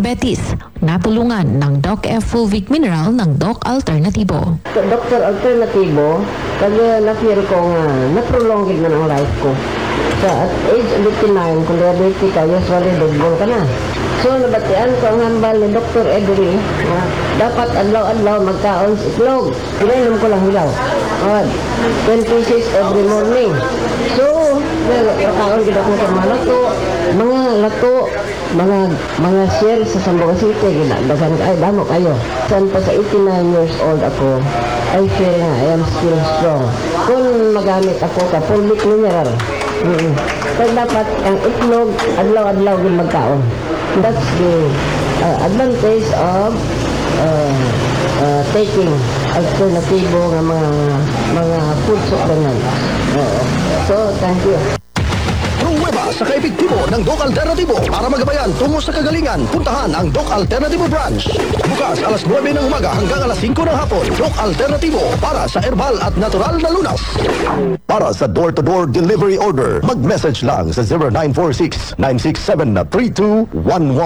diabetes. Natulungan ng Doc F Fulvic Mineral ng Doc Alternativo. Dr. Alternativo, kaya na-feel ko nga, na-prolonged na ang life ko. Sa at age 59, kung diabetic ka, usually dugbol ka na. So, nabatian ko ang hambal ni Dr. Edry na dapat adlaw-adlaw magkaon sa itlog. Pinainom ko lang hilaw. 10 pieces every morning. So, magkaon kita ko sa mga lato, mga share sa Sambuca City, ginagasan ay damo kayo. San pa sa 89 years old ako, I feel na I am still strong. Kung magamit ako ka Fulvic Mineral, kaya dapat ang itlog, adlaw-adlaw din magkaon. That's the advantage of taking alternatibo ng mga food supplements. So, thank you. Pruweba sa kaepektibo ng Doc Alternativo para magabayan tungo sa kagalingan. Puntahan ang Doc Alternativo branch. Bukas alas 9 ng umaga hanggang alas 5 ng hapon. Doc Alternativo para sa herbal at natural na lunas. Para sa door-to-door delivery order, mag-message lang sa 0946-967-3211.